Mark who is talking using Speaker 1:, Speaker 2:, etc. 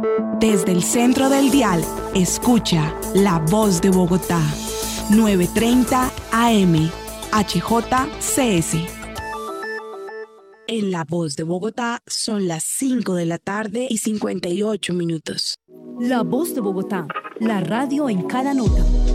Speaker 1: Desde el centro del dial, escucha La Voz de Bogotá, 9:30 AM, HJCS. En La Voz de Bogotá son las 5 de la tarde y 58 minutos.
Speaker 2: La Voz de Bogotá, la radio en cada nota.